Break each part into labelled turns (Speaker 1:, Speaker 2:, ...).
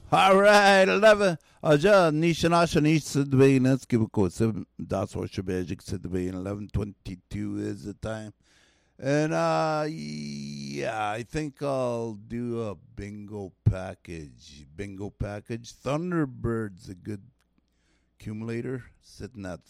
Speaker 1: All right, 11. Aja, Nishanasha Nish Sidbane, let's give a code. That's what Shabajic Sidbane. 11:22 is the time. And, yeah, I think I'll do a bingo package. Bingo package. Thunderbird's a good accumulator, sitting at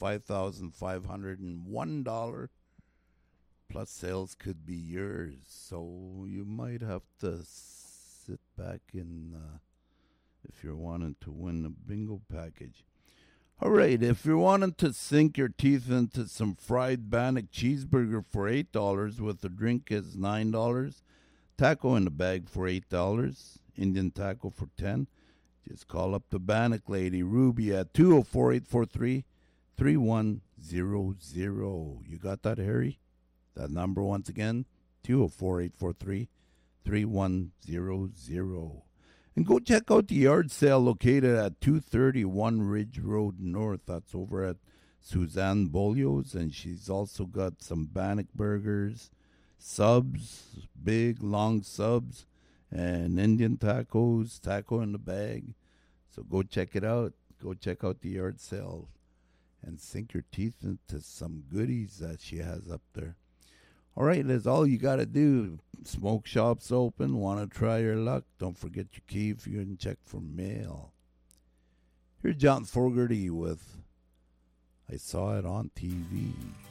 Speaker 1: $5,501. Plus, sales could be yours. So you might have to sit back and. If you're wanting to win a bingo package. All right, if you're wanting to sink your teeth into some fried Bannock cheeseburger for $8 with a drink is $9, taco in the bag for $8, Indian taco for $10, just call up the Bannock lady, Ruby, at 204-843-3100. You got that, Harry? That number once again, 204-843-3100. And go check out the yard sale located at 231 Ridge Road North. That's over at Suzanne Bolio's. And she's also got some Bannock burgers, subs, big, long subs, and Indian tacos, taco in the bag. So go check it out. Go check out the yard sale and sink your teeth into some goodies that she has up there. All right, that's all you got to do. Smoke shop's open. Want to try your luck? Don't forget your key if you didn't check for mail. Here's John Fogerty with I Saw It on TV.